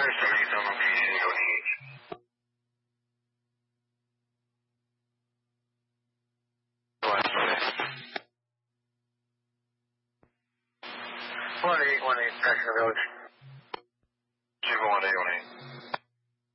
stabilizzano fisi di Onigi. Quali caccia veloci? 5 1